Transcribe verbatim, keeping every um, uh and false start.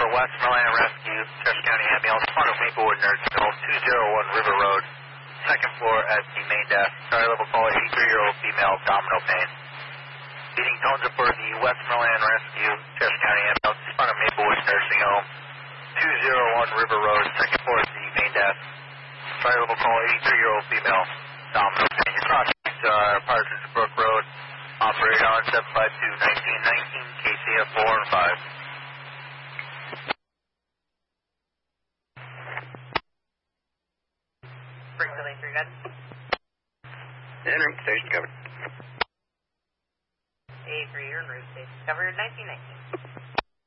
Westmoreland Rescue, Chester County Ambulance, front of Maplewood Nursing Home, two oh one River Road, second floor at the main desk. Sorry, level call, eighty-three-year-old female, abdominal pain. Leading tones are for the Westmoreland Rescue, Chester County Ambulance, front of Maplewood Nursing Home, two oh one River Road, second floor at the main desk. Sorry, level call, eighty-three-year-old female, abdominal pain. Your cross streets are Parsons Brook Road, operator on seven five two, nineteen nineteen, K C F four and five. Springfield eighty-three, good. En route, station covered. eighty-three, you're en route, station covered, nineteen nineteen.